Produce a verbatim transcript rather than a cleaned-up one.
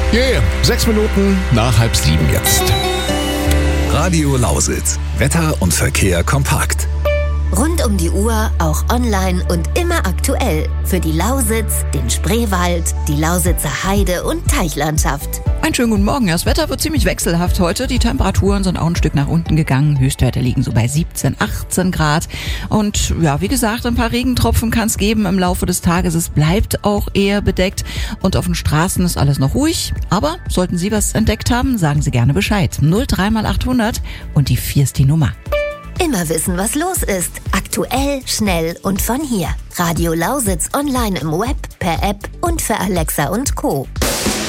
Yeah, sechs Minuten nach halb sieben jetzt. Radio Lausitz. Wetter und Verkehr kompakt. Rund um die Uhr, auch online und immer aktuell. Für die Lausitz, den Spreewald, die Lausitzer Heide- und Teichlandschaft. Einen schönen guten Morgen. Das Wetter wird ziemlich wechselhaft heute. Die Temperaturen sind auch ein Stück nach unten gegangen. Höchstwerte liegen so bei siebzehn, achtzehn Grad. Und ja, wie gesagt, ein paar Regentropfen kann es geben im Laufe des Tages. Es bleibt auch eher bedeckt. Und auf den Straßen ist alles noch ruhig. Aber sollten Sie was entdeckt haben, sagen Sie gerne Bescheid. null drei mal achthundert und die vier ist die Nummer. Immer wissen, was los ist. Aktuell, schnell und von hier. Radio Lausitz online im Web, per App und für Alexa und Co.